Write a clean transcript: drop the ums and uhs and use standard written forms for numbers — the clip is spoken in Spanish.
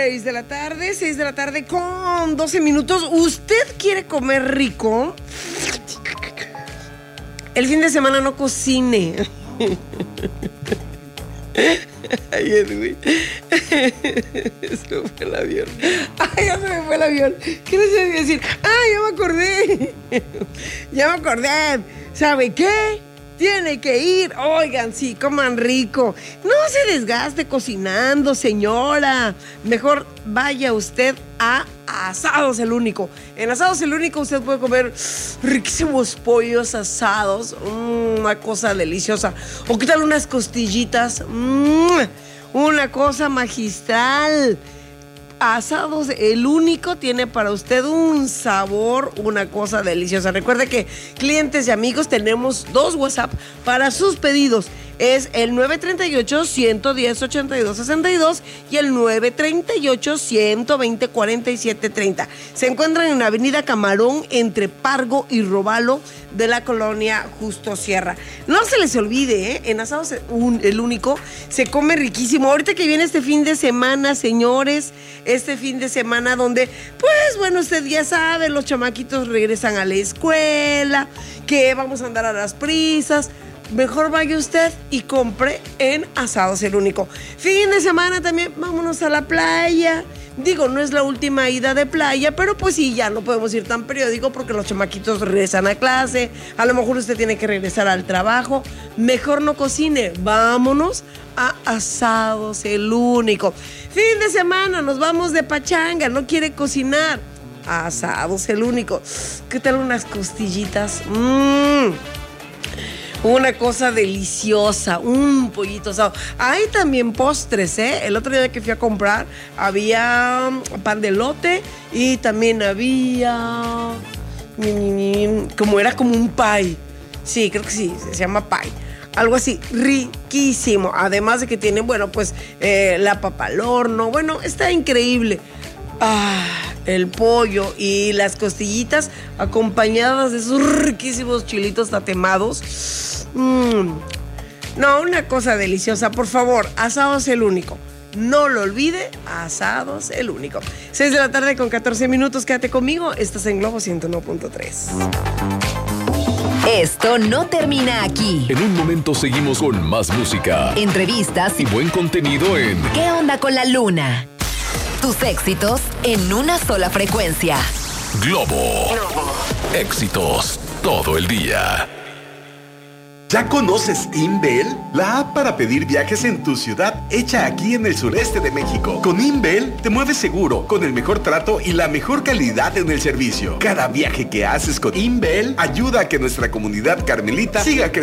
6 de la tarde con 12 minutos. ¿Usted quiere comer rico? El fin de semana no cocine. Ay, Edwin. Se me fue el avión. Ay, ya se me fue el avión. ¿Qué les iba a decir? Ay, ya me acordé. Ya me acordé. ¿Sabe qué? Tiene que ir. Oigan, sí, coman rico. No se desgaste cocinando, señora. Mejor vaya usted a Asados El Único. En Asados El Único usted puede comer riquísimos pollos asados. Una cosa deliciosa. O qué tal unas costillitas. Una cosa magistral. Asados El Único tiene para usted un sabor, una cosa deliciosa. Recuerde que clientes y amigos tenemos 2 WhatsApp para sus pedidos. Es el 938-110-8262 y el 938-120-4730. Se encuentran en la avenida Camarón entre Pargo y Robalo de la colonia Justo Sierra. No se les olvide, en Asados El Único se come riquísimo. Ahorita que viene este fin de semana, señores, este fin de semana donde, pues bueno, usted ya sabe, los chamaquitos regresan a la escuela, que vamos a andar a las prisas. Mejor vaya usted y compre en Asados El Único. Fin de semana también, vámonos a la playa. Digo, no es la última ida de playa, pero pues sí, ya no podemos ir tan periódico porque los chamaquitos regresan a clase. A lo mejor usted tiene que regresar al trabajo. Mejor no cocine, vámonos a Asados El Único. Fin de semana, nos vamos de pachanga, no quiere cocinar. Asados El Único. ¿Qué tal unas costillitas? Una cosa deliciosa, un pollito asado. Hay también postres, ¿eh? El otro día que fui a comprar había pan de elote y también había como un pie. Sí, creo que sí, se llama pie. Algo así, riquísimo. Además de que tienen, bueno, pues la papa al horno. Bueno, está increíble. El pollo y las costillitas acompañadas de esos riquísimos chilitos tatemados. No, una cosa deliciosa. Por favor, Asados El Único. No lo olvide, Asados El Único. 6 de la tarde con 14 minutos. Quédate conmigo. Estás en Globo 101.3. Esto no termina aquí. En un momento seguimos con más música, entrevistas y buen contenido en ¿Qué onda con la luna? Tus éxitos en una sola frecuencia. Globo. Éxitos todo el día. ¿Ya conoces Inbel? La app para pedir viajes en tu ciudad, hecha aquí en el sureste de México. Con Inbel te mueves seguro, con el mejor trato y la mejor calidad en el servicio. Cada viaje que haces con Inbel ayuda a que nuestra comunidad carmelita siga creciendo.